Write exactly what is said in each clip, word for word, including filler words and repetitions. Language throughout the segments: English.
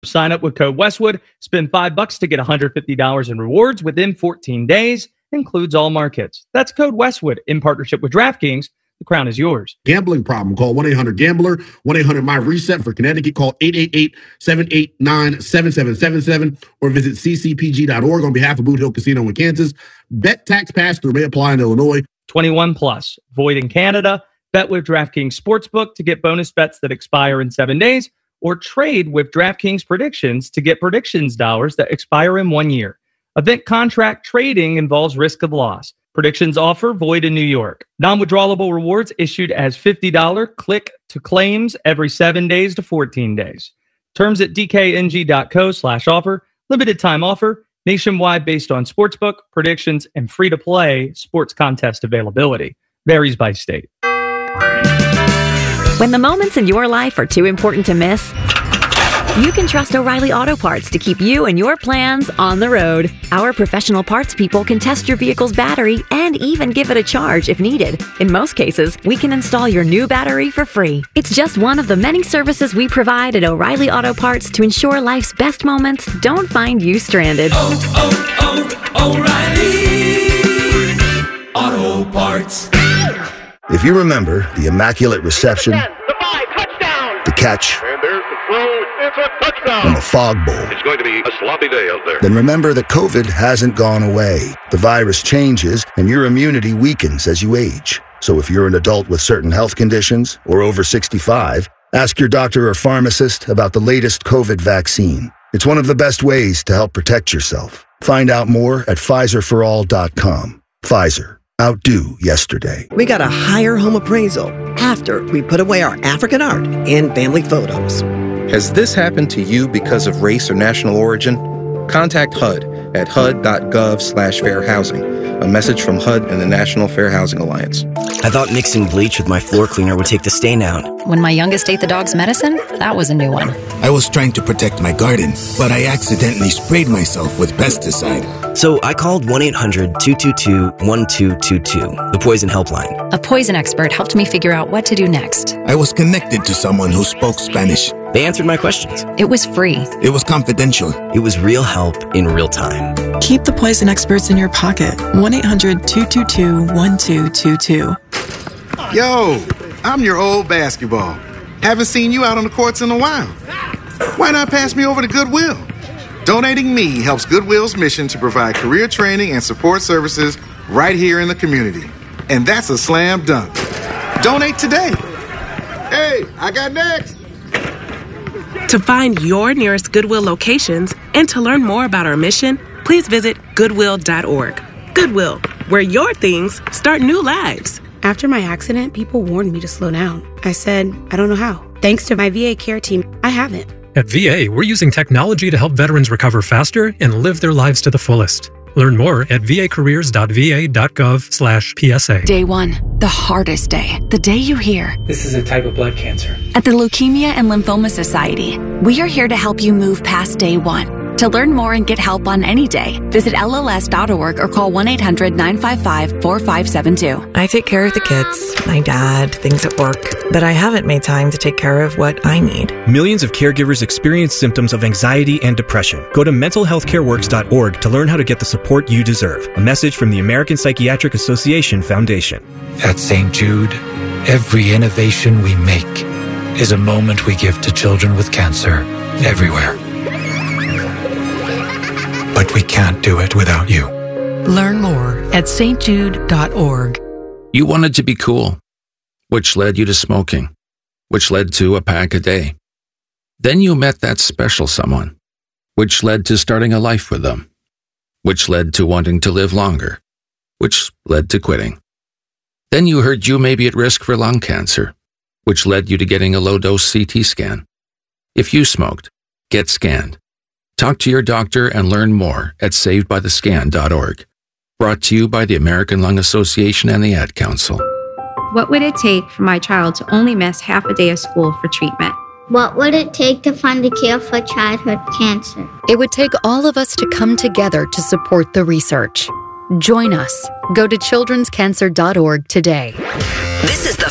Sign up with code Westwood. Spend five bucks to get one hundred fifty dollars in rewards within fourteen days. Includes all markets. That's code Westwood in partnership with DraftKings. The crown is yours. Gambling problem? Call one eight hundred gambler. one eight hundred my reset for Connecticut. Call eight eight eight, seven eight nine, seven seven seven seven or visit c c p g dot org on behalf of Boot Hill Casino in Kansas. Bet tax pass-through may apply in Illinois. twenty-one plus. Void in Canada. Bet with DraftKings Sportsbook to get bonus bets that expire in seven days. Or trade with DraftKings Predictions to get predictions dollars that expire in one year. Event contract trading involves risk of loss. Predictions offer void in New York. Non-withdrawable rewards issued as fifty dollars click to claims every seven days to fourteen days. Terms at d k n g dot co slash offer. Limited time offer. Nationwide based on sportsbook, predictions, and free-to-play sports contest availability. Varies by state. When the moments in your life are too important to miss, you can trust O'Reilly Auto Parts to keep you and your plans on the road. Our professional parts people can test your vehicle's battery and even give it a charge if needed. In most cases, we can install your new battery for free. It's just one of the many services we provide at O'Reilly Auto Parts to ensure life's best moments don't find you stranded. Oh, oh, oh, O'Reilly Auto Parts. If you remember the Immaculate Reception, the five, touchdown, the catch, and there's the throw, it's a touchdown, and the Fog Bowl, it's going to be a sloppy day out there. Then remember that COVID hasn't gone away. The virus changes, and your immunity weakens as you age. So if you're an adult with certain health conditions or over sixty-five, ask your doctor or pharmacist about the latest COVID vaccine. It's one of the best ways to help protect yourself. Find out more at Pfizer for all dot com. Pfizer. Outdo yesterday. We got a higher home appraisal after we put away our African art and family photos. Has this happened to you because of race or national origin? Contact H U D at H U D dot gov slash fair housing. A message from H U D and the National Fair Housing Alliance. I thought mixing bleach with my floor cleaner would take the stain out. When my youngest ate the dog's medicine, that was a new one. I was trying to protect my garden, but I accidentally sprayed myself with pesticide. So I called one eight hundred two two two one two two two, the poison helpline. A poison expert helped me figure out what to do next. I was connected to someone who spoke Spanish. They answered my questions. It was free. It was confidential. It was real help in real time. Keep the poison experts in your pocket. one eight hundred two two two one two two two. Yo, I'm your old basketball. Haven't seen you out on the courts in a while. Why not pass me over to Goodwill? Donating me helps Goodwill's mission to provide career training and support services right here in the community. And that's a slam dunk. Donate today. Hey, I got next. To find your nearest Goodwill locations and to learn more about our mission, please visit goodwill dot org. Goodwill, where your things start new lives. After my accident, people warned me to slow down. I said, I don't know how. Thanks to my V A care team, I haven't. At V A, we're using technology to help veterans recover faster and live their lives to the fullest. Learn more at v a careers dot v a dot gov slash P S A. Day one, the hardest day. The day you hear, this is a type of blood cancer. At the Leukemia and Lymphoma Society, we are here to help you move past day one. To learn more and get help on any day, visit L L S dot org or call one eight hundred nine five five four five seven two. I take care of the kids, my dad, things at work, but I haven't made time to take care of what I need. Millions of caregivers experience symptoms of anxiety and depression. Go to mental health care works dot org to learn how to get the support you deserve. A message from the American Psychiatric Association Foundation. At Saint Jude, every innovation we make is a moment we give to children with cancer everywhere. But we can't do it without you. Learn more at s t jude dot org. You wanted to be cool, which led you to smoking, which led to a pack a day. Then you met that special someone, which led to starting a life with them, which led to wanting to live longer, which led to quitting. Then you heard you may be at risk for lung cancer, which led you to getting a low-dose C T scan. If you smoked, get scanned. Talk to your doctor and learn more at saved by the scan dot org. Brought to you by the American Lung Association and the Ad Council. What would it take for my child to only miss half a day of school for treatment? What would it take to find a cure for childhood cancer? It would take all of us to come together to support the research. Join us. Go to children's cancer dot org today. This is the Fan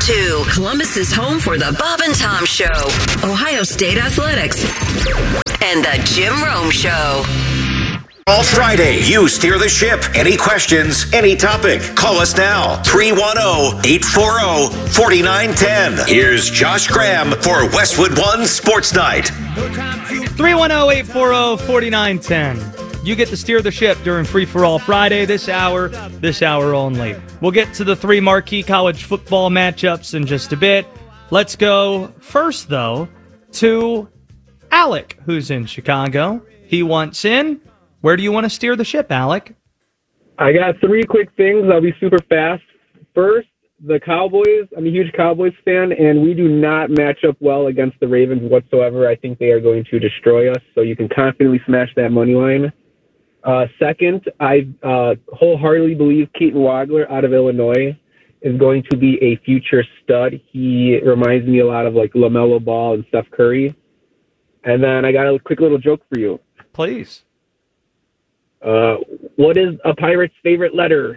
to Columbus's home for the Bob and Tom Show, Ohio State Athletics, and the Jim Rome Show. All Friday, you steer the ship. Any questions, any topic. Call us now. three one zero, eight four zero, four nine one zero. Here's Josh Graham for Westwood One Sports Night. three one zero, eight four zero, four nine one zero. You get to steer the ship during Free For All Friday, this hour, this hour only. We'll get to the three marquee college football matchups in just a bit. Let's go first, though, to Alec, who's in Chicago. He wants in. Where do you want to steer the ship, Alec? I got three quick things. I'll be super fast. First, the Cowboys. I'm a huge Cowboys fan, and we do not match up well against the Ravens whatsoever. I think they are going to destroy us, so you can confidently smash that money line. Uh, second, I uh, wholeheartedly believe Keaton Wagler out of Illinois is going to be a future stud. He reminds me a lot of like LaMelo Ball and Steph Curry. And then I got a quick little joke for you. Please. Uh, what is a pirate's favorite letter?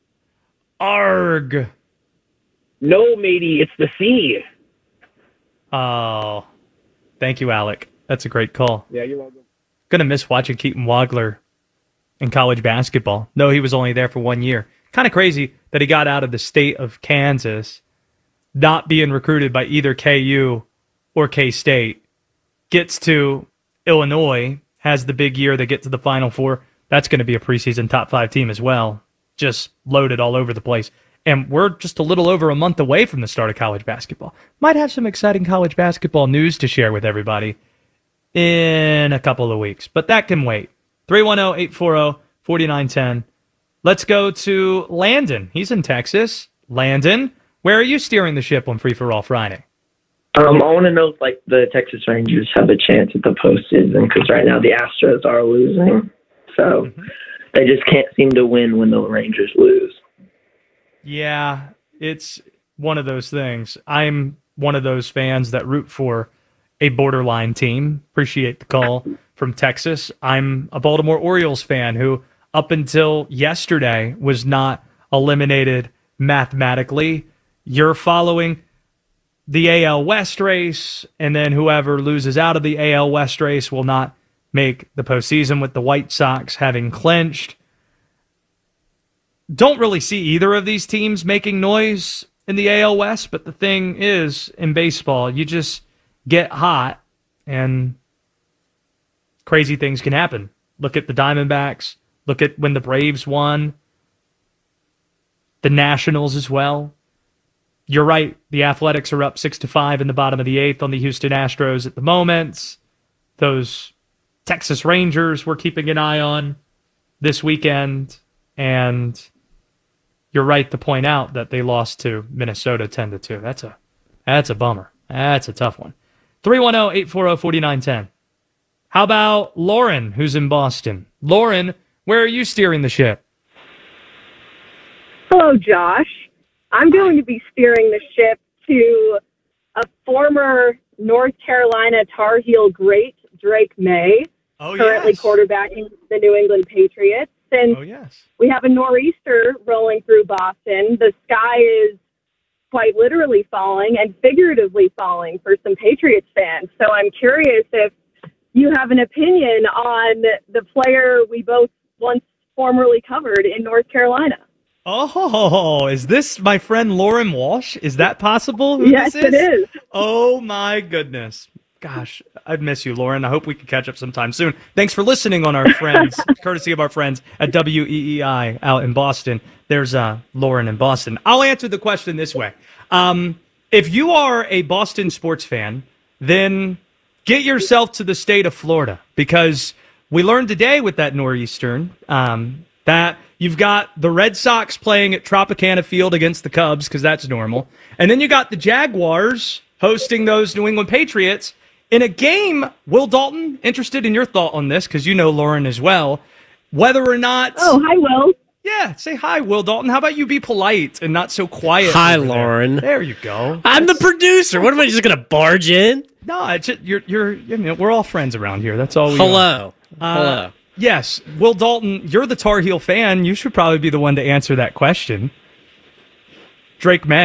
Arg. No, matey, it's the C. Oh, thank you, Alec. That's a great call. Yeah, you're welcome. Gonna miss watching Keaton Wagler in college basketball. No, he was only there for one year. Kind of crazy that he got out of the state of Kansas, not being recruited by either K U or K-State, gets to Illinois, has the big year, they get to the Final Four. That's going to be a preseason top five team as well. Just loaded all over the place. And we're just a little over a month away from the start of college basketball. Might have some exciting college basketball news to share with everybody in a couple of weeks, but that can wait. three one zero, eight four zero, four nine one zero. Let's go to Landon. He's in Texas. Landon, where are you steering the ship on Free For All Friday? Um, I want to know if like the Texas Rangers have a chance at the postseason, because right now the Astros are losing, so mm-hmm. they just can't seem to win when the Rangers lose. Yeah, it's one of those things. I'm one of those fans that root for a borderline team. Appreciate the call from Texas. I'm a Baltimore Orioles fan who, up until yesterday, was not eliminated mathematically. You're following the A L West race, and then whoever loses out of the A L West race will not make the postseason, with the White Sox having clinched. Don't really see either of these teams making noise in the A L West, but the thing is, in baseball, you just get hot, and crazy things can happen. Look at the Diamondbacks. Look at when the Braves won. The Nationals as well. You're right. The Athletics are up six to five in the bottom of the eighth on the Houston Astros at the moment. Those Texas Rangers we're keeping an eye on this weekend. And you're right to point out that they lost to Minnesota ten to two. That's a that's a bummer. That's a tough one. three one zero, eight four zero, four nine one zero. How about Lauren, who's in Boston? Lauren, where are you steering the ship? Hello, Josh. I'm going to be steering the ship to a former North Carolina Tar Heel great, Drake May, oh, currently yes. quarterbacking the New England Patriots. And oh, yes. we have a nor'easter rolling through Boston. The sky is quite literally falling and figuratively falling for some Patriots fans. So I'm curious if you have an opinion on the player we both once formerly covered in North Carolina. Oh, is this my friend Lauren Walsh? Is that possible? Who Yes, this is? it is. Oh, my goodness. Gosh, I'd miss you, Lauren. I hope we can catch up sometime soon. Thanks for listening on our friends, courtesy of our friends at W E E I out in Boston. There's uh, Lauren in Boston. I'll answer the question this way. Um, if you are a Boston sports fan, then get yourself to the state of Florida, because we learned today with that nor'eastern um, that you've got the Red Sox playing at Tropicana Field against the Cubs, because that's normal. And then you got the Jaguars hosting those New England Patriots in a game. Will Dalton, interested in your thought on this, because you know Lauren as well, whether or not... Oh, hi, Will. Yeah, say hi, Will Dalton. How about you be polite and not so quiet? Hi, over Lauren. There. There you go. I'm That's... the producer. What am I just going to barge in? No, it's just, you're, you're, you know, we're all friends around here. That's all we Hello. are. Hello. Uh, yes, Will Dalton, you're the Tar Heel fan. You should probably be the one to answer that question. Drake May,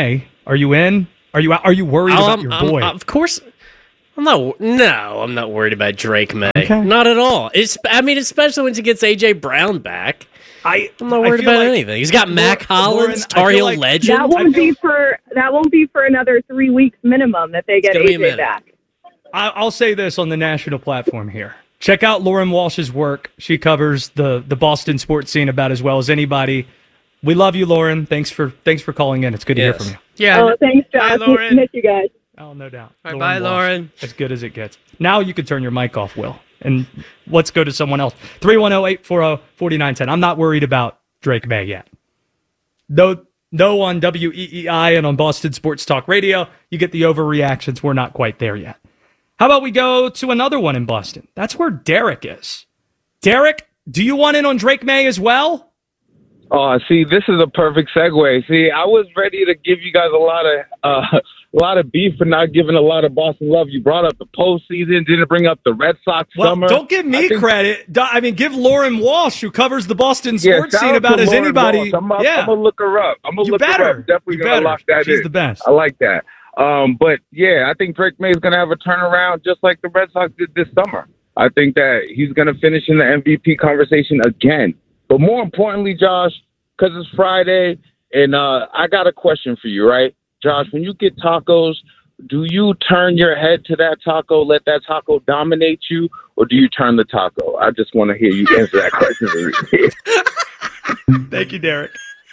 Are you in? Are you are you worried Oh, about I'm- your I'm- boy? of course, I'm not. No, I'm not worried about Drake May. Okay. Not at all. It's. I mean, especially once he gets A J Brown back. I, I'm not I worried feel about like- anything. He's got Mac Lauren, Hollins, I Tar feel Heel like- legend. That won't be for that won't be for another three weeks minimum that they get gonna be a A J minute. back. I, I'll say this on the national platform here. Check out Lauren Walsh's work. She covers the the Boston sports scene about as well as anybody. We love you, Lauren. Thanks for thanks for calling in. It's good to Yes. hear from you. Yeah. Oh, thanks, Josh. Bye, Lauren. Miss you guys. Oh, no doubt. All right, bye, Walsh, Lauren. As good as it gets. Now you can turn your mic off, Will. And let's go to someone else. three one zero, eight four zero, four nine one zero. I'm not worried about Drake May yet. Though, though on W E E I and on Boston Sports Talk Radio, you get the overreactions. We're not quite there yet. How about we go to another one in Boston? That's where Derek is. Derek, do you want in on Drake May as well? Oh, see, this is a perfect segue. See, I was ready to give you guys a lot of uh, a lot of beef for not giving a lot of Boston love. You brought up the postseason, didn't bring up the Red Sox Well, summer. don't give me I think- credit. Do- I mean, give Lauren Walsh, who covers the Boston Yeah, sports shout scene, out about to as Lauren anybody. Walsh. I'm, I'm, yeah, I'm gonna look her up. I'm gonna You look better. her up. Definitely You gonna better. lock that She's in. the best. I like that. Um, but yeah, I think Drake May is gonna have a turnaround just like the Red Sox did this summer. I think that he's gonna finish in the M V P conversation again. But more importantly, Josh, because it's Friday, and uh, I got a question for you, right, Josh? When you get tacos, do you turn your head to that taco, let that taco dominate you, or do you turn the taco? I just want to hear you answer that question for me. Thank you, Derek.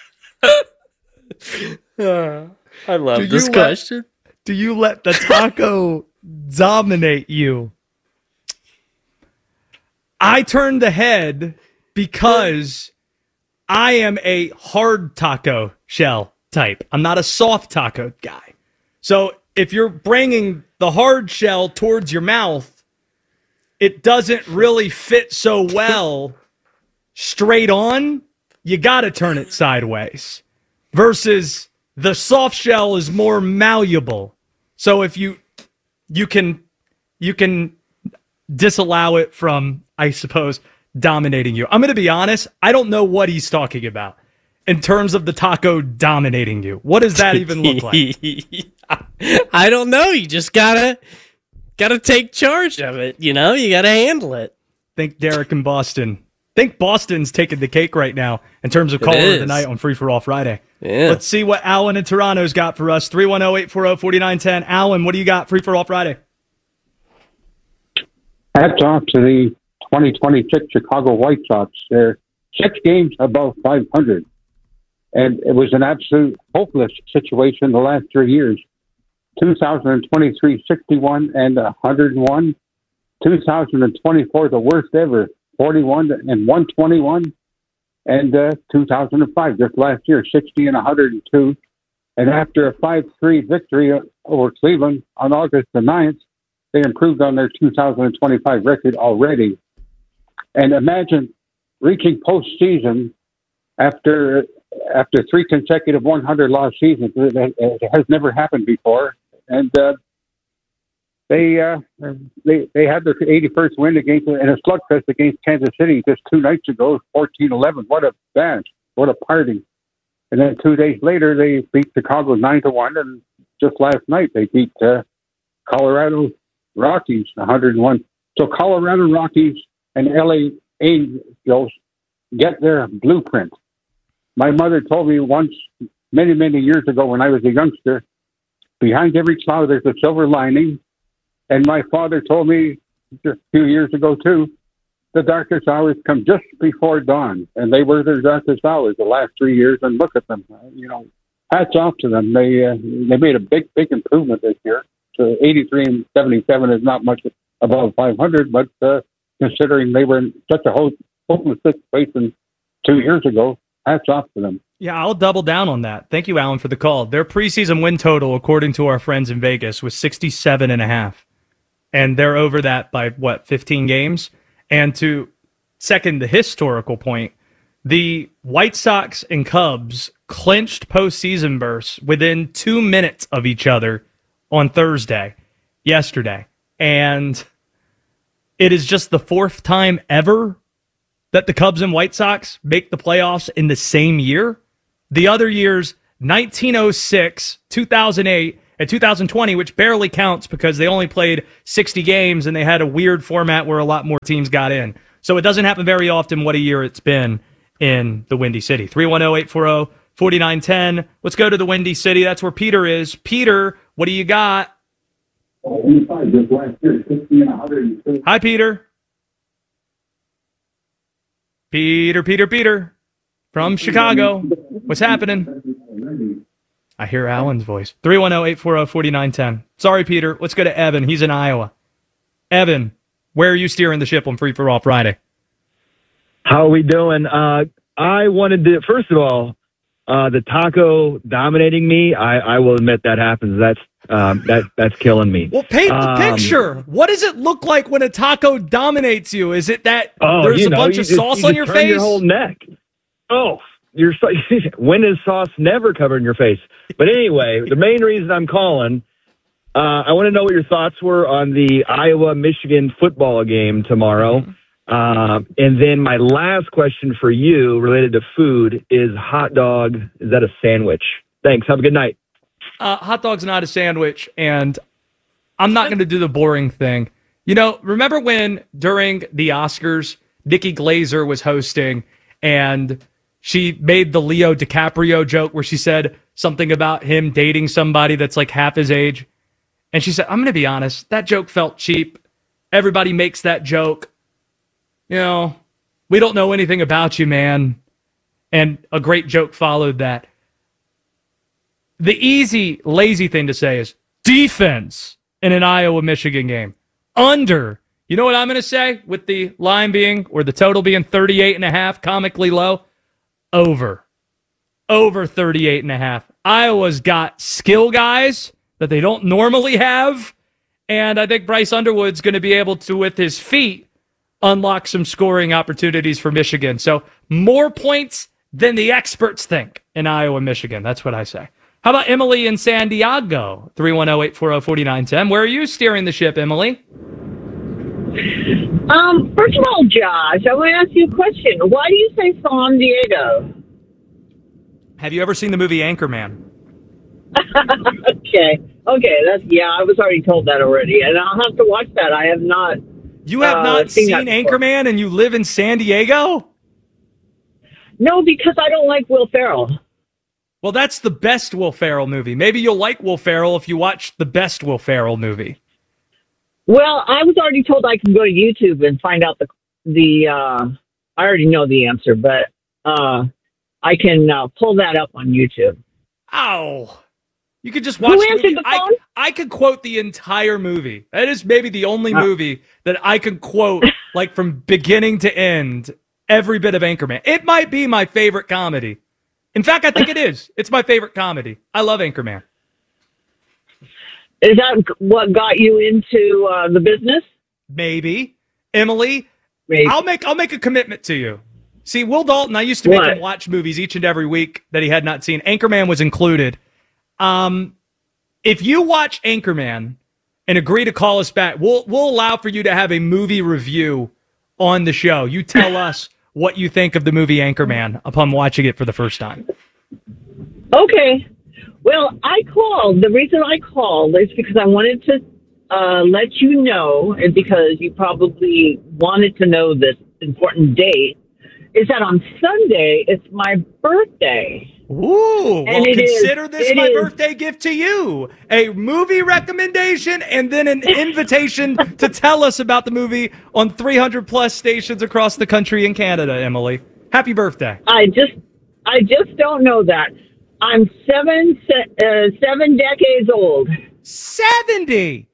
I love Do this you let- question. Do you let the taco dominate you? I turn the head because I am a hard taco shell type. I'm not a soft taco guy. So if you're bringing the hard shell towards your mouth, it doesn't really fit so well straight on. You got to turn it sideways. Versus the soft shell is more malleable. So if you you can you can disallow it from, I suppose, dominating you. I'm going to be honest, I don't know what he's talking about in terms of the taco dominating you. What does that even look like? I don't know. You just gotta gotta take charge of it. You know, you gotta handle it. Think Derek in Boston. Think Boston's taking the cake right now in terms of It caller of is. the night on Free for All Friday. Yeah. Let's see what Alan in Toronto's got for us. three one zero, eight four zero, four nine one zero. Alan, what do you got? Free for All Friday. Hats off to the twenty twenty-six Chicago White Sox. They're six games above five hundred. And it was an absolute hopeless situation the last three years. two thousand twenty-three, sixty-one and one hundred one. two thousand twenty-four, the worst ever, forty-one and one twenty-one. And uh, two thousand five, just last year, sixty and one hundred two. And after a five three victory over Cleveland on August the ninth, they improved on their two thousand twenty-five record already. And imagine reaching postseason after after three consecutive one hundred loss seasons. It, it has never happened before. And uh, they uh, they they had their eighty-first win against in a slugfest against Kansas City just two nights ago, fourteen eleven. What a bash! What a party! And then two days later, they beat Chicago nine to one, and just last night they beat uh, Colorado Rockies one hundred one. So Colorado Rockies and L A Angels get their blueprint. My mother told me once, many many years ago, when I was a youngster, behind every cloud there's a silver lining. And my father told me a few years ago, too, the darkest hours come just before dawn. And they were their darkest hours the last three years. And look at them. You know, hats off to them. They uh, they made a big, big improvement this year. So eighty-three and seventy-seven is not much above five hundred, but uh, considering they were in such a ho- hopeless situation two years ago, hats off to them. Yeah, I'll double down on that. Thank you, Alan, for the call. Their preseason win total, according to our friends in Vegas, was sixty-seven and a half. And they're over that by, what, fifteen games? And to second the historical point, the White Sox and Cubs clinched postseason berths within two minutes of each other on Thursday, yesterday. And it is just the fourth time ever that the Cubs and White Sox make the playoffs in the same year. The other years, nineteen oh six, two thousand eight, and two thousand twenty, which barely counts because they only played sixty games and they had a weird format where a lot more teams got in. So it doesn't happen very often. What a year it's been in the Windy City. three one zero, eight four zero, four nine one zero. Let's go to the Windy City. That's where Peter is. Peter, what do you got? Hi, Peter. Peter, Peter, Peter. From Chicago. What's happening? I hear Alan's voice. three one zero, eight four zero, four nine one zero. Sorry, Peter. Let's go to Evan. He's in Iowa. Evan, where are you steering the ship on Free for All Friday? How are we doing? Uh, I wanted to, first of all, uh, the taco dominating me, I, I will admit that happens. That's um, that that's killing me. Well, paint the um, picture. What does it look like when a taco dominates you? Is it that oh, there's you a know, bunch you of just, sauce you on just your turn face? Your whole neck. Oh, you're so, when is sauce never covering your face? But anyway, the main reason I'm calling, uh, I want to know what your thoughts were on the Iowa-Michigan football game tomorrow. Mm-hmm. Uh, and then my last question for you related to food is hot dog. Is that a sandwich? Thanks. Have a good night. Uh, hot dog's not a sandwich, and I'm not going to do the boring thing. You know, remember when during the Oscars, Nikki Glaser was hosting, and she made the Leo DiCaprio joke where she said something about him dating somebody that's like half his age? And she said, I'm going to be honest, that joke felt cheap. Everybody makes that joke. You know, we don't know anything about you, man. And a great joke followed that. The easy, lazy thing to say is defense in an Iowa-Michigan game. Under. You know what I'm going to say with the line being, or the total being thirty-eight and a half, comically low? Over. Over thirty-eight and a half. Iowa's got skill guys that they don't normally have. And I think Bryce Underwood's going to be able to, with his feet, unlock some scoring opportunities for Michigan. So more points than the experts think in Iowa, Michigan. That's what I say. How about Emily in San Diego? three one zero, eight four zero, four nine one zero. Where are you steering the ship, Emily? Um, first of all, Josh, I want to ask you a question. Why do you say San Diego? Have you ever seen the movie Anchorman? okay. Okay, that's yeah, I was already told that already, and I'll have to watch that. I have not You have uh, not seen, seen Anchorman and you live in San Diego? No, because I don't like Will Ferrell. Well, that's the best Will Ferrell movie. Maybe you'll like Will Ferrell if you watch the best Will Ferrell movie. Well, I was already told I can go to YouTube and find out the the. Uh, I already know the answer, but uh, I can uh, pull that up on YouTube. Ow! You could just watch. Who the answered movie. the I, phone? I could quote the entire movie. That is maybe the only Uh. movie that I can quote like from beginning to end. Every bit of Anchorman. It might be my favorite comedy. In fact, I think it is. It's my favorite comedy. I love Anchorman. Is that what got you into uh, the business? Maybe. Emily, Maybe. I'll make I'll make a commitment to you. See, Will Dalton, I used to make What? him watch movies each and every week that he had not seen. Anchorman was included. Um, if you watch Anchorman and agree to call us back, we'll we'll allow for you to have a movie review on the show. You tell us what you think of the movie Anchorman upon watching it for the first time. Okay. Well, I called. The reason I called is because I wanted to uh, let you know, and because you probably wanted to know this important date, is that on Sunday, it's my birthday. Ooh, And well, it is- consider this it my is- birthday gift to you. A movie recommendation and then an invitation to tell us about the movie on three hundred plus stations across the country and Canada, Emily. Happy birthday. I just, I just don't know that. I'm seven, se- uh, seven decades old. seventy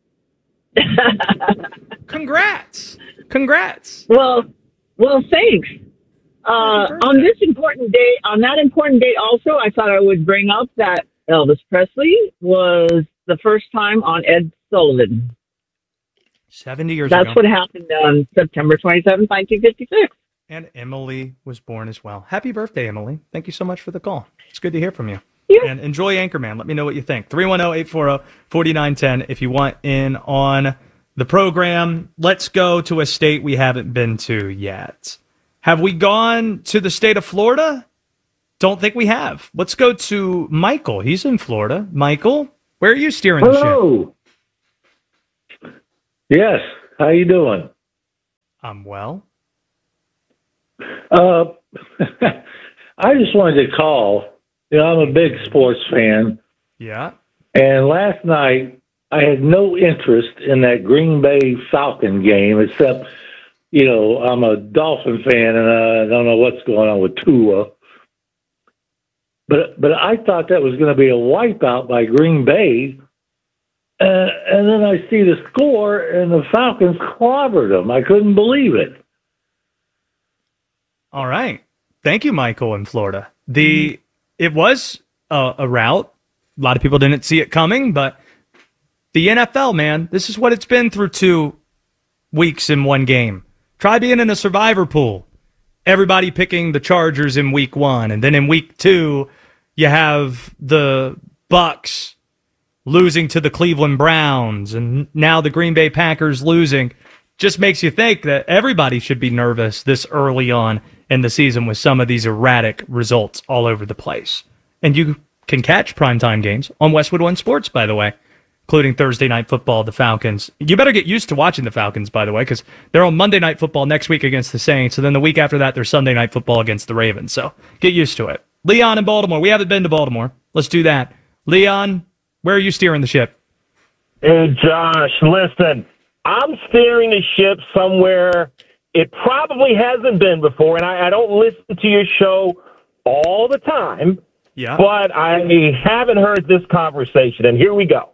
Congrats. Congrats. Well, well, thanks. Uh, on this important day, on that important date also, I thought I would bring up that Elvis Presley was the first time on Ed Sullivan. seventy years That's ago. what happened on September twenty-seventh, nineteen fifty-six. And Emily was born as well. Happy birthday, Emily. Thank you so much for the call. It's good to hear from you. Yeah. And enjoy Anchorman. Let me know what you think. three one zero, eight four zero, four nine one zero if you want in on the program. Let's go to a state we haven't been to yet. Have we gone to the state of Florida? don't think we have. Let's go to Michael. He's in Florida. Michael, where are you steering the ship? Hello. Yes. How you doing? I'm well. Uh, I just wanted to call. You know, I'm a big sports fan. Yeah. And last night, I had no interest in that Green Bay Falcon game, except, you know, I'm a Dolphin fan, and I don't know what's going on with Tua. But but I thought that was going to be a wipeout by Green Bay. Uh, and then I see the score, and the Falcons clobbered them. I couldn't believe it. All right. Thank you, Michael, in Florida. The It was a, a rout. A lot of people didn't see it coming, but the N F L, man, this is what it's been through two weeks in one game. Try being in a survivor pool. Everybody picking the Chargers in week one, and then in week two, you have the Bucks losing to the Cleveland Browns, and now the Green Bay Packers losing. Just makes you think that everybody should be nervous this early on in the season with some of these erratic results all over the place. And you can catch primetime games on Westwood One Sports, by the way, including Thursday Night Football, the Falcons. You better get used to watching the Falcons, by the way, because they're on Monday Night Football next week against the Saints, and then the week after that, they're Sunday Night Football against the Ravens. So get used to it. Leon in Baltimore. We haven't been to Baltimore. Let's do that. Leon, where are you steering the ship? Hey, Josh, listen. I'm steering the ship somewhere it probably hasn't been before, and I, I don't listen to your show all the time, yeah. but I haven't heard this conversation, and here we go.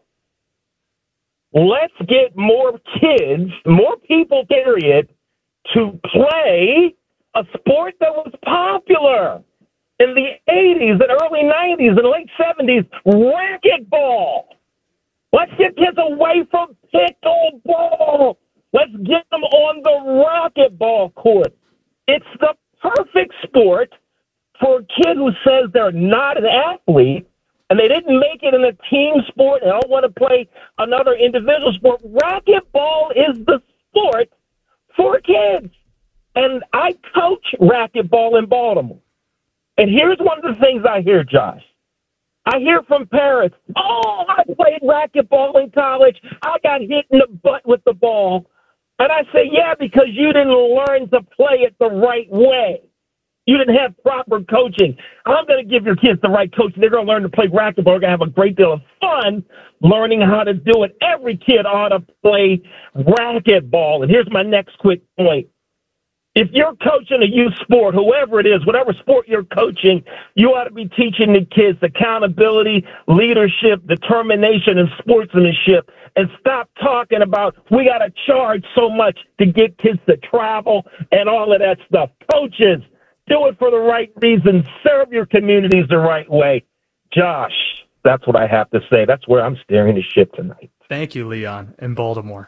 Let's get more kids, more people, period, to play a sport that was popular in the eighties and early nineties and late seventies, racquetball. Let's get kids away from pickleball. Let's get them on the racquetball court. It's the perfect sport for a kid who says they're not an athlete and they didn't make it in a team sport and don't want to play another individual sport. Racquetball is the sport for kids. And I coach racquetball in Baltimore. And here's one of the things I hear, Josh. I hear from parents, oh, I played racquetball in college. I got hit in the butt with the ball. And I say, yeah, because you didn't learn to play it the right way. You didn't have proper coaching. I'm going to give your kids the right coaching. They're going to learn to play racquetball. They're going to have a great deal of fun learning how to do it. Every kid ought to play racquetball. And here's my next quick point. If you're coaching a youth sport, whoever it is, whatever sport you're coaching, you ought to be teaching the kids accountability, leadership, determination, and sportsmanship. And stop talking about we got to charge so much to get kids to travel and all of that stuff. Coaches, do it for the right reasons. Serve your communities the right way. Josh, that's what I have to say. That's where I'm steering the ship tonight. Thank you, Leon, in Baltimore.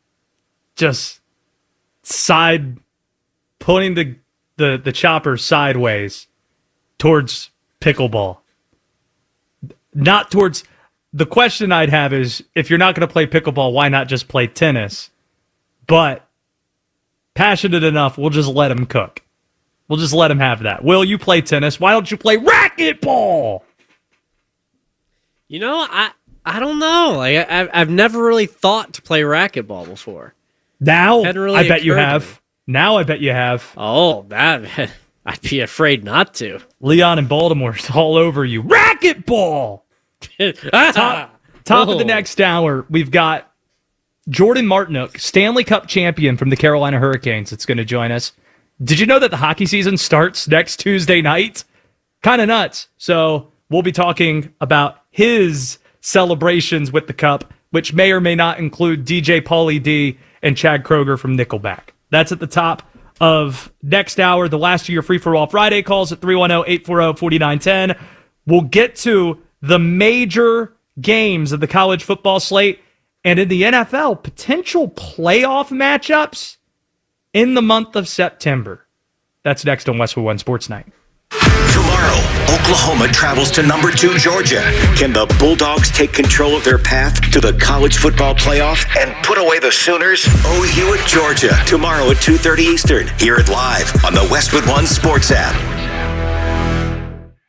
Just side... putting the, the, the chopper sideways towards pickleball. Not towards... The question I'd have is, if you're not going to play pickleball, why not just play tennis? But passionate enough, we'll just let him cook. We'll just let him have that. Will, you play tennis. Why don't you play racquetball? You know, I I don't know. Like I, I've never really thought to play racquetball before. Now, really I bet you have. Me. Now I bet you have. Oh, that I'd be afraid not to. Leon in Baltimore's all over you. Racquetball! top top oh. of the next hour, we've got Jordan Martinook, Stanley Cup champion from the Carolina Hurricanes, that's going to join us. Did you know that the hockey season starts next Tuesday night? Kind of nuts. So we'll be talking about his celebrations with the Cup, which may or may not include D J Pauly D and Chad Kroger from Nickelback. That's at the top of next hour. The last of your free-for-all Friday calls at three one zero, eight four zero, four nine one zero. We'll get to the major games of the college football slate and in the N F L, potential playoff matchups in the month of September. That's next on Westwood One Sports Night. Tomorrow, Oklahoma travels to number two Georgia. Can the Bulldogs take control of their path to the college football playoff and put away the Sooners? O U at Georgia, tomorrow at two thirty Eastern. Hear it live on the Westwood One Sports app.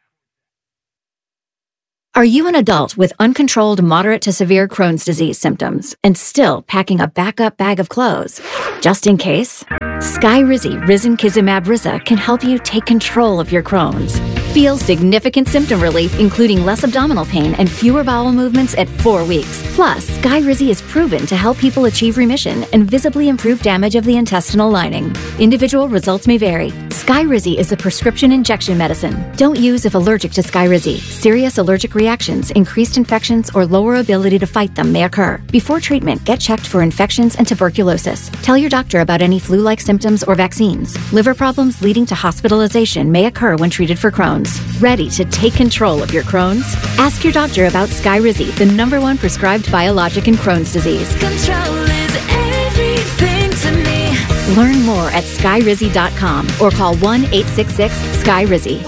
Are you an adult with uncontrolled moderate to severe Crohn's disease symptoms and still packing a backup bag of clothes? Just in case, Skyrizi Risankizumab Riza can help you take control of your Crohn's. Feel significant symptom relief, including less abdominal pain and fewer bowel movements at four weeks. Plus, Skyrizi is proven to help people achieve remission and visibly improve damage of the intestinal lining. Individual results may vary. Skyrizi is a prescription injection medicine. Don't use if allergic to Skyrizi. Serious allergic reactions, increased infections, or lower ability to fight them may occur. Before treatment, get checked for infections and tuberculosis. Tell your doctor about any flu-like symptoms or vaccines. Liver problems leading to hospitalization may occur when treated for Crohn's. Ready to take control of your Crohn's? Ask your doctor about Skyrizi, the number one prescribed biologic in Crohn's disease. Control is everything to me. Learn more at skyrizi dot com or call one eight six six Skyrizi.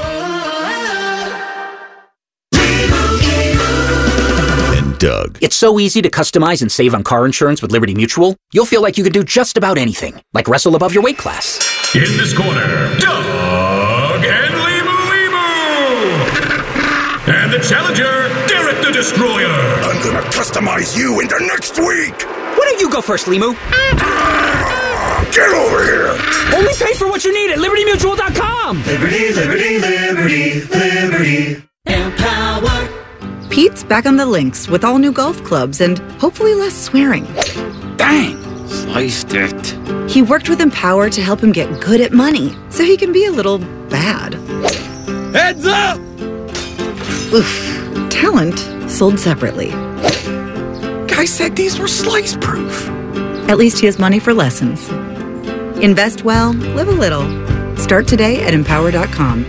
Doug. It's so easy to customize and save on car insurance with Liberty Mutual. You'll feel like you can do just about anything, like wrestle above your weight class. In this corner, Doug and Limu Limu! And the challenger, Derek the Destroyer. I'm gonna customize you into next week. Why don't you go first, Limu? Get over here! Only pay for what you need at liberty mutual dot com! Liberty, liberty, liberty, liberty. Empower. Pete's back on the links with all new golf clubs and hopefully less swearing. Dang! Sliced it. He worked with Empower to help him get good at money, so he can be a little bad. Heads up! Oof. Talent sold separately. Guy said these were slice proof. At least he has money for lessons. Invest well, live a little. Start today at empower dot com.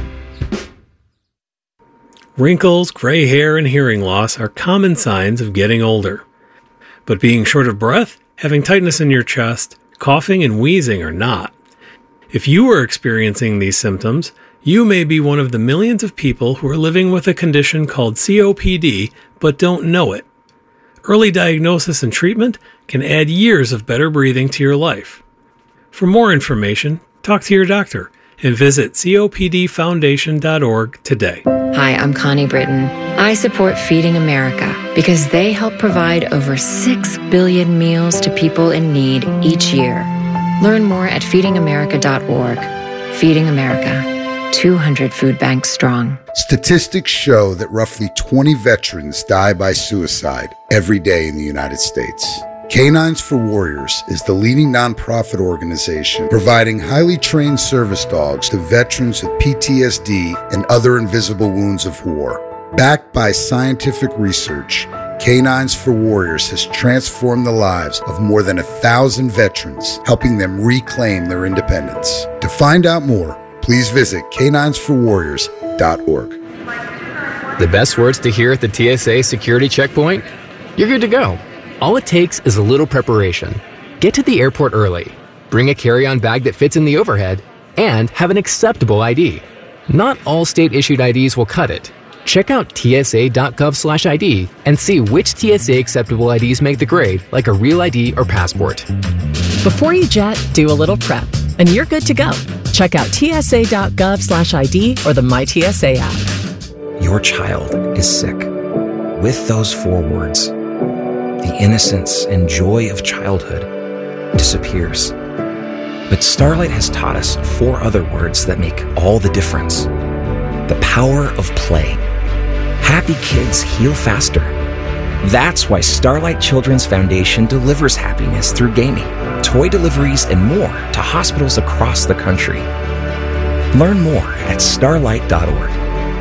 Wrinkles, gray hair, and hearing loss are common signs of getting older. But being short of breath, having tightness in your chest, coughing, and wheezing are not. If you are experiencing these symptoms, you may be one of the millions of people who are living with a condition called C O P D but don't know it. Early diagnosis and treatment can add years of better breathing to your life. For more information, talk to your doctor and visit C O P D foundation dot org today. Hi, I'm Connie Britton. I support Feeding America because they help provide over six billion meals to people in need each year. Learn more at feeding america dot org. Feeding America, two hundred food banks strong. Statistics show that roughly twenty veterans die by suicide every day in the United States. Canines for Warriors is the leading nonprofit organization providing highly trained service dogs to veterans with P T S D and other invisible wounds of war. Backed by scientific research, Canines for Warriors has transformed the lives of more than a thousand veterans, helping them reclaim their independence. To find out more, please visit canines for warriors dot org. The best words to hear at the T S A security checkpoint? You're good to go. All it takes is a little preparation. Get to the airport early, bring a carry-on bag that fits in the overhead, and have an acceptable I D. Not all state-issued I Ds will cut it. Check out T S A dot gov slash I D and see which T S A acceptable I Ds make the grade, like a real I D or passport. Before you jet, do a little prep, and you're good to go. Check out T S A dot gov slash I D or the My T S A app. Your child is sick. With those four words, the innocence and joy of childhood disappears. But Starlight has taught us four other words that make all the difference. The power of play. Happy kids heal faster. That's why Starlight Children's Foundation delivers happiness through gaming, toy deliveries, and more to hospitals across the country. Learn more at starlight dot org.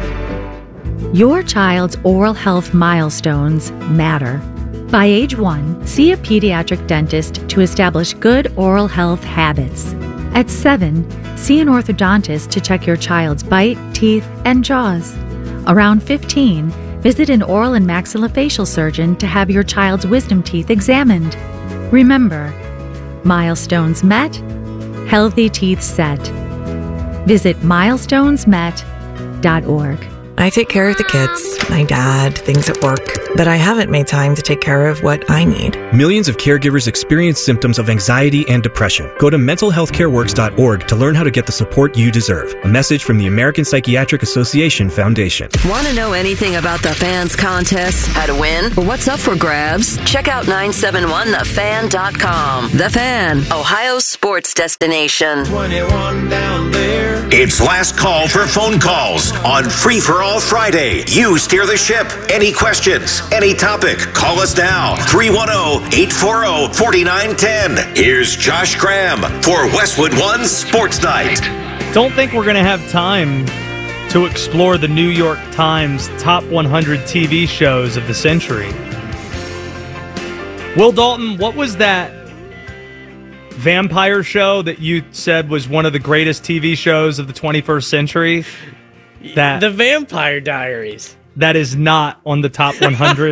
Your child's oral health milestones matter. By age one, see a pediatric dentist to establish good oral health habits. At seven, see an orthodontist to check your child's bite, teeth, and jaws. Around fifteen, visit an oral and maxillofacial surgeon to have your child's wisdom teeth examined. Remember, milestones met, healthy teeth set. Visit milestones met dot org. I take care of the kids, my dad, things at work, but I haven't made time to take care of what I need. Millions of caregivers experience symptoms of anxiety and depression. Go to mental health care works dot org to learn how to get the support you deserve. A message from the American Psychiatric Association Foundation. Want to know anything about the Fans contest, how to win, or what's up for grabs? Check out nine seven one the fan dot com. The Fan, Ohio's sports destination. twenty-one down there. It's last call for phone calls on Free for All Friday. You steer the ship. Any questions, any topic, call us now. three one zero, eight four zero, four nine one zero. Here's Josh Graham for Westwood One Sports Night. Don't think we're going to have time to explore the New York Times top one hundred T V shows of the century. Will Dalton, what was that vampire show that you said was one of the greatest T V shows of the twenty-first century? That The Vampire Diaries. That is not on the top one hundred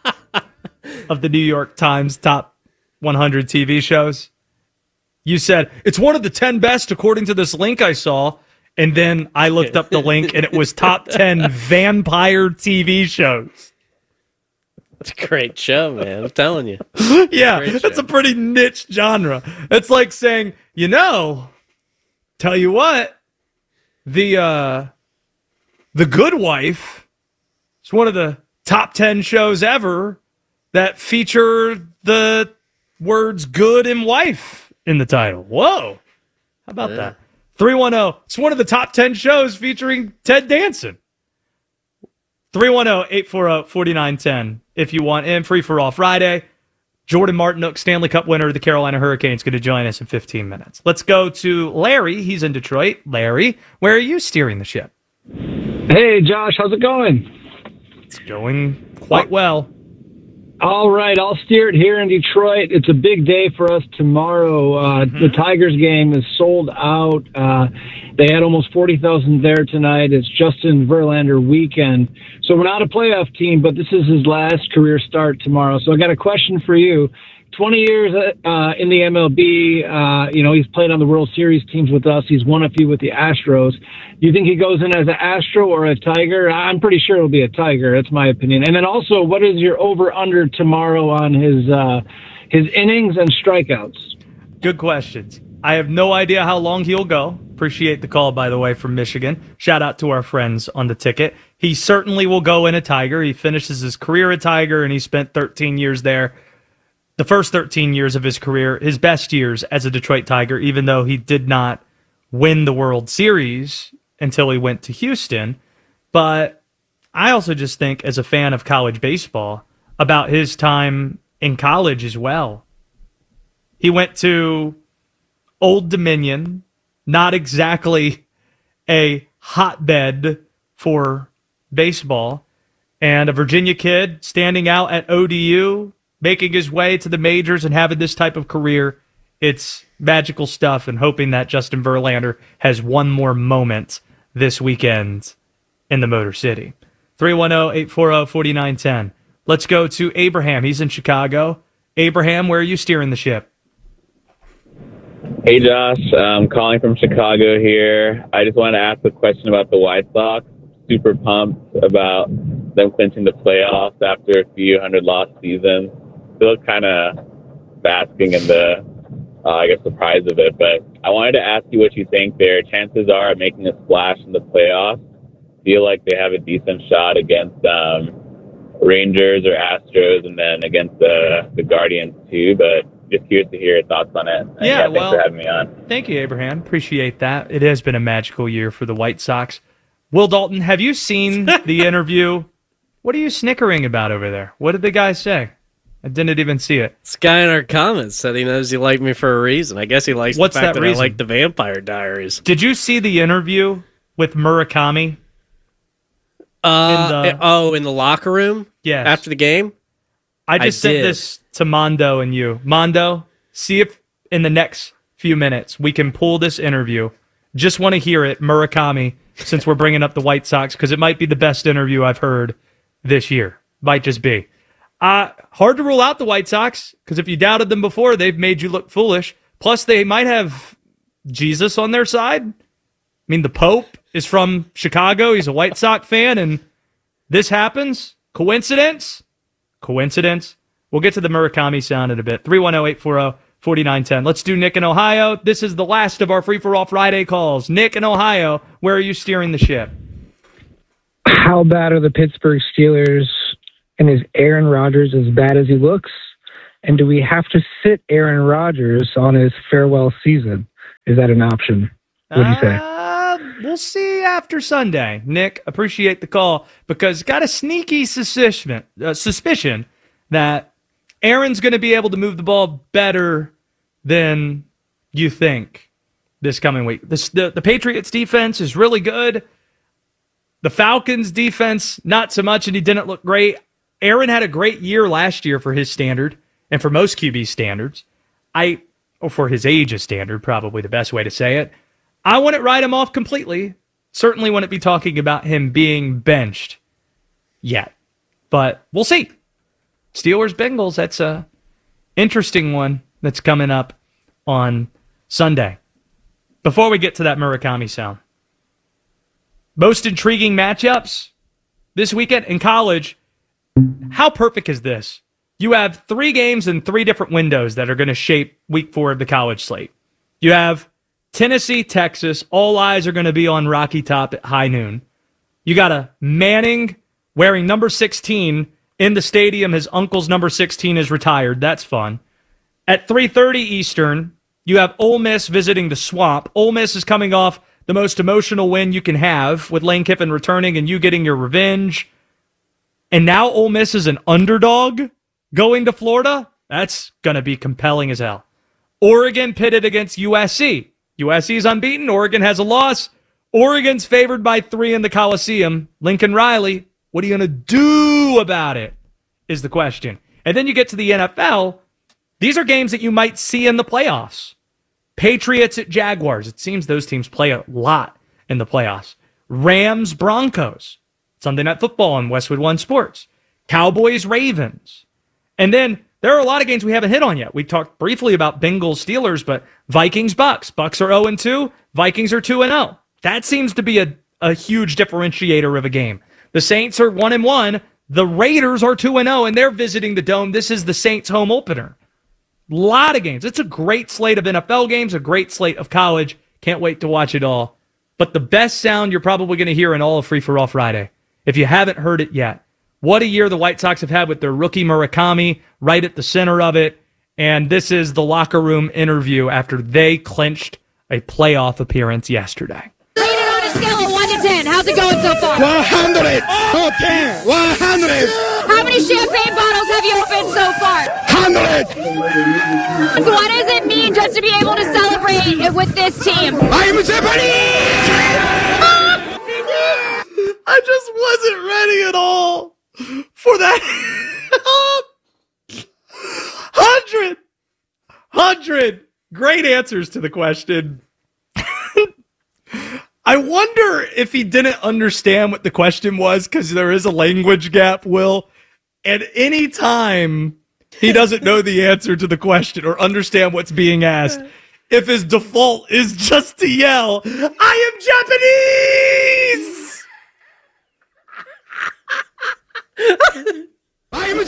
of the New York Times top one hundred T V shows. You said, it's one of the ten best according to this link I saw. And then I looked up the link and it was top ten vampire T V shows. That's a great show, man. I'm telling you. Yeah, it's a pretty niche genre. It's like saying, you know, tell you what, the uh, The Good Wife is one of the top ten shows ever that feature the words good and wife in the title. Whoa. How about yeah. that? three one zero. It's one of the top ten shows featuring Ted Danson. three one zero, eight four zero, four nine one zero if you want in. Free for All Friday. Jordan Martinook, Stanley Cup winner of the Carolina Hurricanes, going to join us in fifteen minutes. Let's go to Larry. He's in Detroit. Larry, where are you steering the ship? Hey, Josh. How's it going? It's going quite well. All right, I'll steer it here in Detroit. It's a big day for us tomorrow. Uh, mm-hmm. The Tigers game is sold out. Uh, they had almost forty thousand there tonight. It's Justin Verlander weekend. So we're not a playoff team, but this is his last career start tomorrow. So I got a question for you. twenty years uh, in the M L B, uh, you know, he's played on the World Series teams with us. He's won a few with the Astros. Do you think he goes in as an Astro or a Tiger? I'm pretty sure it'll be a Tiger. That's my opinion. And then also, what is your over-under tomorrow on his uh, his innings and strikeouts? Good questions. I have no idea how long he'll go. Appreciate the call, by the way, from Michigan. Shout out to our friends on the ticket. He certainly will go in a Tiger. He finishes his career a Tiger, and he spent thirteen years there. The first thirteen years of his career, his best years as a Detroit Tiger, even though he did not win the World Series until he went to Houston. But I also just think, as a fan of college baseball, about his time in college as well. He went to Old Dominion, not exactly a hotbed for baseball, and a Virginia kid standing out at O D U, making his way to the majors and having this type of career. It's magical stuff, and hoping that Justin Verlander has one more moment this weekend in the Motor City. three one zero, eight four zero, four nine one zero. Let's go to Abraham. He's in Chicago. Abraham, where are you steering the ship? Hey, Josh. I'm calling from Chicago here. I just wanted to ask a question about the White Sox. Super pumped about them clinching the playoffs after a few hundred loss seasons. Still kind of basking in the, uh, I guess, surprise of it. But I wanted to ask you what you think their chances are of making a splash in the playoffs. Feel like they have a decent shot against um, Rangers or Astros, and then against the the Guardians too. But just curious to hear your thoughts on it. And yeah, yeah, well, thanks for having me on. Thank you, Abraham. Appreciate that. It has been a magical year for the White Sox. Will Dalton, have you seen the interview? What are you snickering about over there? What did the guy say? I didn't even see it. This guy in our comments said he knows you like me for a reason. I guess he likes What's the fact that that, reason? I like the Vampire Diaries. Did you see the interview with Murakami? Uh, in the, oh, in the locker room? Yes. After the game? I just I sent did. this to Mondo and you. Mondo, see if in the next few minutes we can pull this interview. Just want to hear it, Murakami, since we're bringing up the White Sox, because it might be the best interview I've heard this year. Might just be. Uh, hard to rule out the White Sox, because if you doubted them before, they've made you look foolish. Plus, they might have Jesus on their side. mean, the Pope is from Chicago. He's a White Sox fan, and this happens. Coincidence? Coincidence? We'll get to the Murakami sound in a bit. three one zero, eight four zero, four nine one zero. Let's do Nick in Ohio. This is the last of our Free-for-All Friday calls. Nick in Ohio, where are you steering the ship? How bad are the Pittsburgh Steelers, and is Aaron Rodgers as bad as he looks? And do we have to sit Aaron Rodgers on his farewell season? Is that an option? What do you say? Uh, we'll see after Sunday. Nick, appreciate the call, because got a sneaky suspicion, uh, suspicion that Aaron's going to be able to move the ball better than you think this coming week. This, the, the Patriots defense is really good. The Falcons defense, not so much, and he didn't look great. Aaron had a great year last year for his standard, and for most Q B standards. I, or for his age of standard, probably the best way to say it. I wouldn't write him off completely. Certainly wouldn't be talking about him being benched yet. But we'll see. Steelers Bengals, that's a interesting one that's coming up on Sunday. Before we get to that Murakami sound, most intriguing matchups this weekend in college. How perfect is this? You have three games in three different windows that are going to shape week four of the college slate. You have Tennessee, Texas. All eyes are going to be on Rocky Top at high noon. You got a Manning wearing number sixteen in the stadium. His uncle's number sixteen is retired. That's fun. At three thirty Eastern, you have Ole Miss visiting the Swamp. Ole Miss is coming off the most emotional win you can have with Lane Kiffin returning and you getting your revenge. And now Ole Miss is an underdog going to Florida. That's going to be compelling as hell. Oregon pitted against U S C. U S C is unbeaten. Oregon has a loss. Oregon's favored by three in the Coliseum. Lincoln Riley, what are you going to do about it is the question. And then you get to the N F L. These are games that you might see in the playoffs. Patriots at Jaguars. It seems those teams play a lot in the playoffs. Rams, Broncos. Sunday Night Football on Westwood One Sports. Cowboys, Ravens. And then there are a lot of games we haven't hit on yet. We talked briefly about Bengals, Steelers, but Vikings, Bucks. Bucks are oh and two. Vikings are two and oh. That seems to be a, a huge differentiator of a game. The Saints are one and one. The Raiders are two and oh, and they're visiting the Dome. This is the Saints' home opener. A lot of games. It's a great slate of N F L games, a great slate of college. Can't wait to watch it all. But the best sound you're probably going to hear in all of Free-for-All Friday, if you haven't heard it yet, what a year the White Sox have had with their rookie Murakami right at the center of it. And this is the locker room interview after they clinched a playoff appearance yesterday. Rate it on a scale of one to ten. How's it going so far? one hundred. Oh, ten. one hundred. How many champagne bottles have you opened so far? one hundred. So what does it mean just to be able to celebrate it with this team? I am Japanese! I just wasn't ready at all for that. Hundred. Hundred. Great answers to the question. I wonder if he didn't understand what the question was because there is a language gap, Will. And any time he doesn't know the answer to the question or understand what's being asked, if his default is just to yell, I am Japanese! I am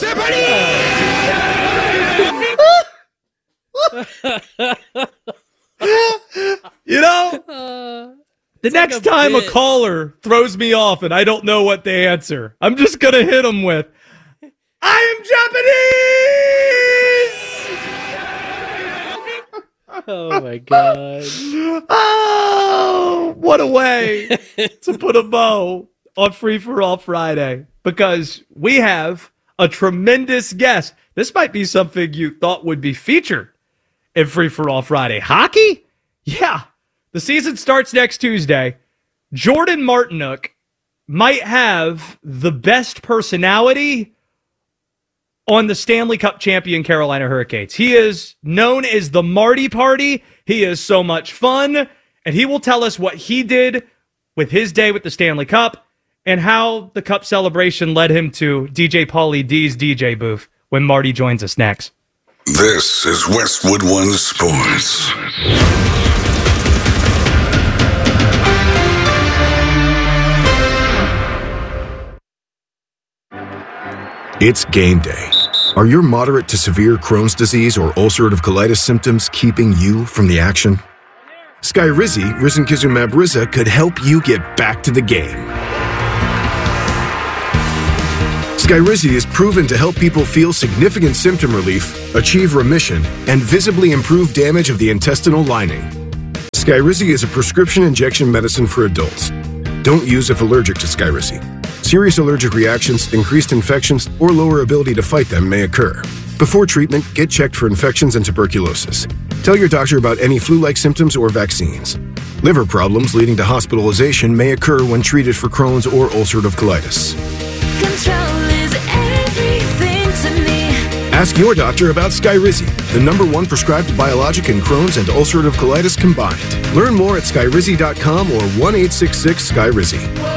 Japanese! You know, the next like a time bit. a caller throws me off and I don't know what they answer, I'm just going to hit them with, I am Japanese! Oh, my God. Oh, what a way to put a bow on Free-for-All Friday, because we have a tremendous guest. This might be something you thought would be featured in Free-for-All Friday. Hockey? Yeah. The season starts next Tuesday. Jordan Martinook might have the best personality on the Stanley Cup champion Carolina Hurricanes. He is known as the Marty Party. He is so much fun, and he will tell us what he did with his day with the Stanley Cup and how the Cup celebration led him to D J Paulie D's D J booth when Marty joins us next. This is Westwood One Sports. It's game day. Are your moderate to severe Crohn's disease or ulcerative colitis symptoms keeping you from the action? Skyrizi, risankizumab Riza, could help you get back to the game. Skyrizi is proven to help people feel significant symptom relief, achieve remission, and visibly improve damage of the intestinal lining. Skyrizi is a prescription injection medicine for adults. Don't use if allergic to Skyrizi. Serious allergic reactions, increased infections, or lower ability to fight them may occur. Before treatment, get checked for infections and tuberculosis. Tell your doctor about any flu-like symptoms or vaccines. Liver problems leading to hospitalization may occur when treated for Crohn's or ulcerative colitis. Control is everything to me. Ask your doctor about Skyrizi, the number one prescribed biologic in Crohn's and ulcerative colitis combined. Learn more at skyrizi dot com or one eight six six Skyrizi.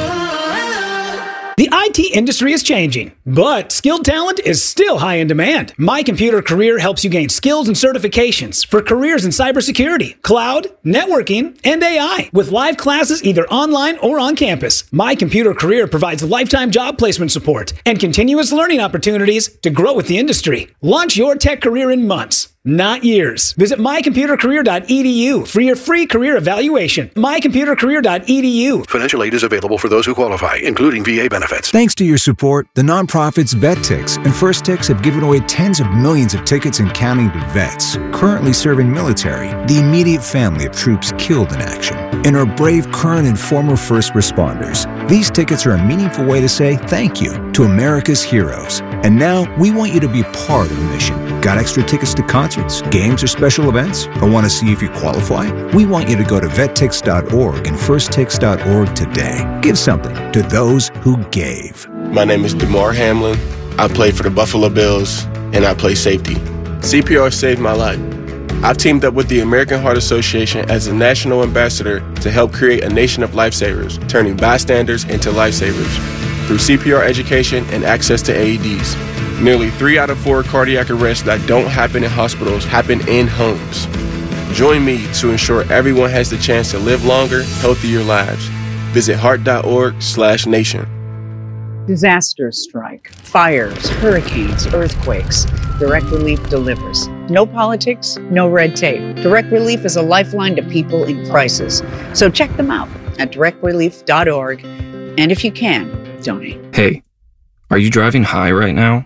The I T industry is changing, but skilled talent is still high in demand. My Computer Career helps you gain skills and certifications for careers in cybersecurity, cloud, networking, and A I, with live classes either online or on campus. My Computer Career provides lifetime job placement support and continuous learning opportunities to grow with the industry. Launch your tech career in months, not years. Visit my computer career dot e d u for your free career evaluation. my computer career dot e d u. Financial aid is available for those who qualify, including V A benefits. Thanks to your support, the nonprofits VetTix and First Tix have given away tens of millions of tickets and counting to vets currently serving military, the immediate family of troops killed in action, and our brave current and former first responders. These tickets are a meaningful way to say thank you to America's heroes. And now we want you to be a part of the mission. Got extra tickets to concerts, games, or special events? Or want to see if you qualify? We want you to go to vet tix dot org and first tix dot org today. Give something to those who gave. My name is DeMar Hamlin. I play for the Buffalo Bills, and I play safety. C P R saved my life. I've teamed up with the American Heart Association as a national ambassador to help create a nation of lifesavers, turning bystanders into lifesavers. Through C P R education and access to A E Ds, nearly three out of four cardiac arrests that don't happen in hospitals happen in homes. Join me to ensure everyone has the chance to live longer, healthier lives. Visit heart dot org slash nation. Disasters strike, fires, hurricanes, earthquakes. Direct Relief delivers. No politics, no red tape. Direct Relief is a lifeline to people in crisis. So check them out at direct relief dot org. And if you can, donate. Hey, are you driving high right now?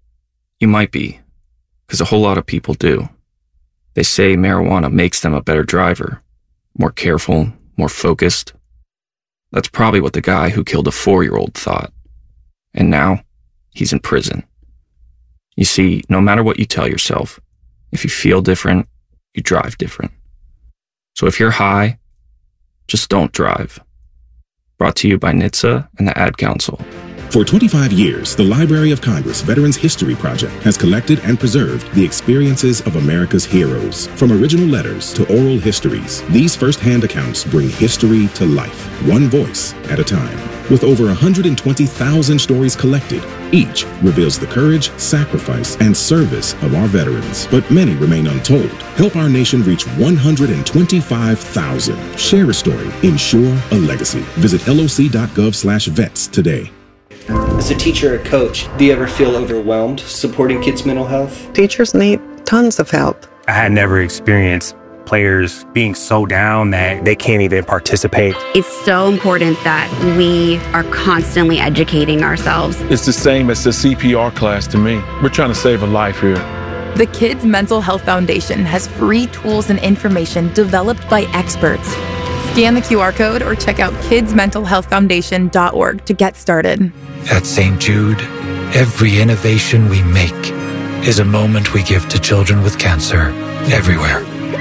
You might be, because a whole lot of people do. They say marijuana makes them a better driver, more careful, more focused. That's probably what the guy who killed a four-year-old thought. And now, he's in prison. You see, no matter what you tell yourself, if you feel different, you drive different. So if you're high, just don't drive. Brought to you by N H T S A and the Ad Council. For twenty-five years, the Library of Congress Veterans History Project has collected and preserved the experiences of America's heroes. From original letters to oral histories, these first-hand accounts bring history to life, one voice at a time. With over one hundred twenty thousand stories collected, each reveals the courage, sacrifice, and service of our veterans. But many remain untold. Help our nation reach one hundred twenty-five thousand. Share a story. Ensure a legacy. Visit L O C dot gov slash vets today. As a teacher or coach, do you ever feel overwhelmed supporting kids' mental health? Teachers need tons of help. I had never experienced players being so down that they can't even participate. It's so important that we are constantly educating ourselves. It's the same as the C P R class to me. We're trying to save a life here. The Kids Mental Health Foundation has free tools and information developed by experts. Scan the Q R code or check out kids mental health foundation dot org to get started. At Saint Jude, every innovation we make is a moment we give to children with cancer everywhere.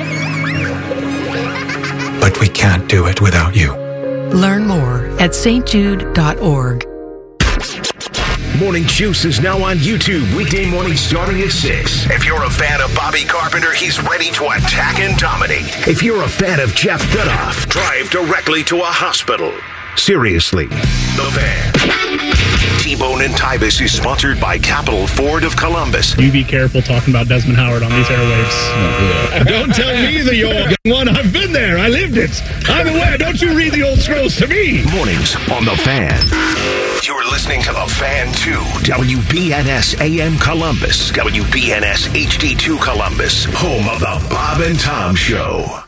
But we can't do it without you. Learn more at saint jude dot org. Morning Juice is now on YouTube, weekday morning starting at six. If you're a fan of Bobby Carpenter, he's ready to attack and dominate. If you're a fan of Jeff Goodoff, drive directly to a hospital. Seriously, The Fan. T-Bone and Tybus is sponsored by Capital Ford of Columbus. You be careful talking about Desmond Howard on these airwaves. Don't tell me that you're one. I've been there. I lived it. I'm aware. Don't you read the old scrolls to me. Mornings on The Fan. You're listening to The Fan two, W B N S A M Columbus, W B N S H D two Columbus, home of the Bob and Tom Show.